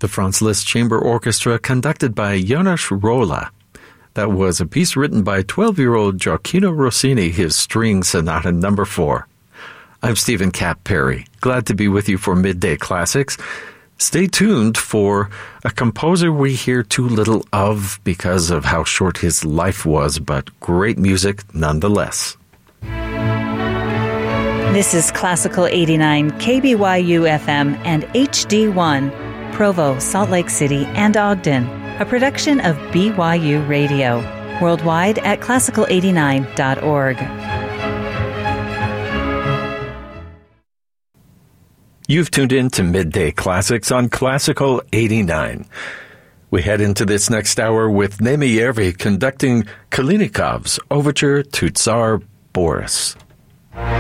The Franz Liszt Chamber Orchestra, conducted by Janos Rolla. That was a piece written by 12-year-old Gioacchino Rossini, his String Sonata No. 4. I'm Stephen Cap Perry. Glad to be with you for Midday Classics. Stay tuned for a composer we hear too little of because of how short his life was, but great music nonetheless. This is Classical 89, KBYU FM and HD1, Provo, Salt Lake City, and Ogden, a production of BYU Radio, worldwide at classical89.org. You've tuned in to Midday Classics on Classical 89. We head into this next hour with Nemyervi conducting Kalinikov's Overture to Tsar Boris.